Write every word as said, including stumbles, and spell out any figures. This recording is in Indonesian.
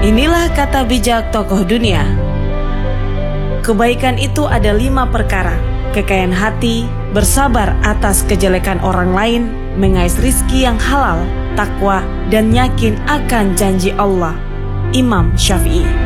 Inilah kata bijak tokoh dunia. Kebaikan itu ada lima perkara: kekayaan hati, bersabar atas kejelekan orang lain, mengais rizki yang halal, takwa, dan yakin akan janji Allah. Imam Syafi'i.